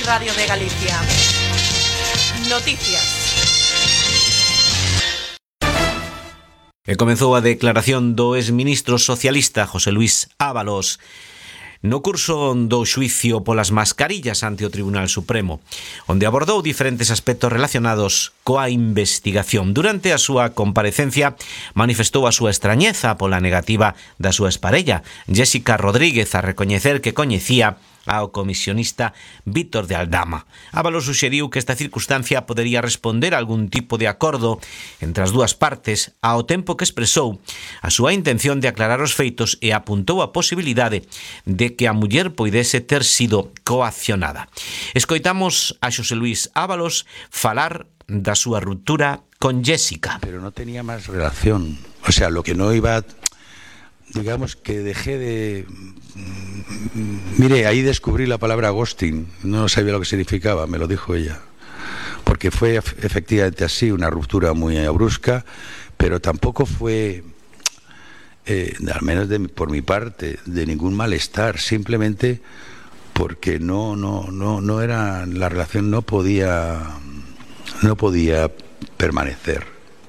Radio de Galicia. Noticias. E comezou a declaración do exministro socialista José Luís Ábalos no curso do xuicio polas mascarillas ante o Tribunal Supremo, onde abordou diferentes aspectos relacionados coa investigación. Durante a súa comparecencia manifestou a súa extrañeza pola negativa da súa exparella, Jéssica Rodríguez, a recoñecer que coñecía ao comisionista Vítor de Aldama. Ábalos suxeriu que esta circunstancia podería responder a algún tipo de acordo entre as dúas partes ao tempo que expresou a súa intención de aclarar os feitos e apuntou a posibilidade de que a muller poidese ter sido coaccionada. Escoitamos a Xosé Luís Ábalos falar da súa ruptura con Jéssica. Pero no tenía más relación, o sea, lo que no iba, digamos que dejé de... Mire, ahí descubrí la palabra ghosting, no sabía lo que significaba, me lo dijo ella, porque fue efectivamente así, una ruptura muy brusca, pero tampoco fue, al menos por mi parte, de ningún malestar, simplemente porque no era, la relación no podía permanecer,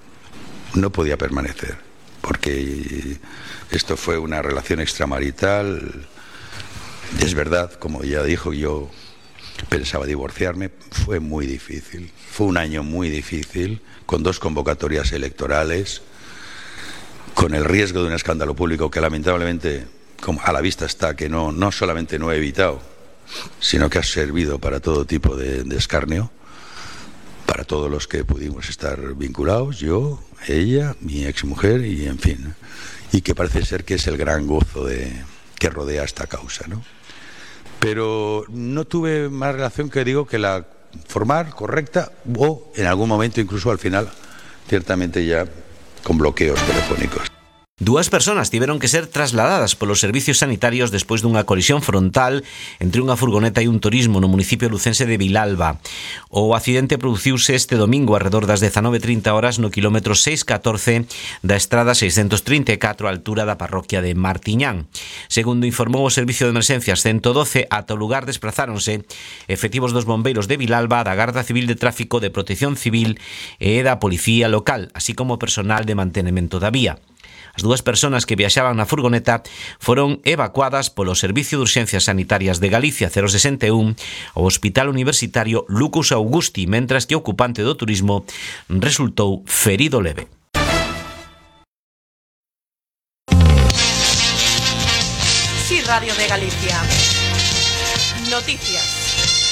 porque esto fue una relación extramarital. Es verdad, como ella dijo, yo pensaba divorciarme, fue muy difícil, fue un año muy difícil, con 2 convocatorias electorales, con el riesgo de un escándalo público que lamentablemente, como a la vista está, que no solamente no he evitado, sino que ha servido para todo tipo de escarnio, para todos los que pudimos estar vinculados, yo, ella, mi exmujer y en fin, y que parece ser que es el gran gozo que rodea esta causa, ¿no? Pero no tuve más relación que digo que la formal, correcta, o en algún momento incluso al final, ciertamente ya con bloqueos telefónicos. 2 persoas tiveron que ser trasladadas polos servicios sanitarios despois dunha colisión frontal entre unha furgoneta e un turismo no municipio lucense de Vilalba. O accidente produciuse este domingo arredor das 19:30 horas no quilómetro 614 da estrada 634 á altura da parroquia de Martiñán. Segundo informou o Servicio de Emergencias 112, ata o lugar desplazáronse efectivos dos bombeiros de Vilalba, da Garda Civil de Tráfico, de Protección Civil e da Policía Local, así como personal de mantenimento da vía. As 2 persoas que viaxaban na furgoneta foron evacuadas polo Servicio de Urxencias Sanitarias de Galicia 061 ao Hospital Universitario Lucas Augusti, mentras que o ocupante do turismo resultou ferido leve. Radio de Galicia. Noticias.